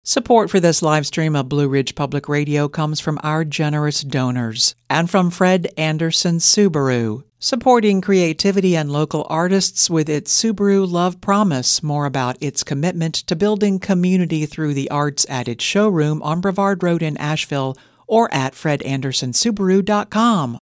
Support for this live stream of Blue Ridge Public Radio comes from our generous donors and from Fred Anderson Subaru, supporting creativity and local artists with its Subaru Love Promise. More about its commitment to building community through the arts at its showroom on Brevard Road in Asheville or at fredandersonsubaru.com.